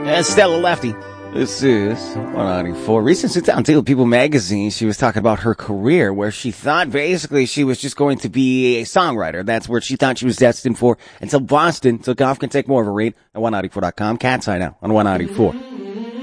And Stella Lefty. This is 194. Recent sit down deal with People magazine. She was talking about her career where she thought basically she was just going to be a songwriter. That's where she thought she was destined for until Boston took off. Can take more of a read at 194.com. Cat's Eye now on 194.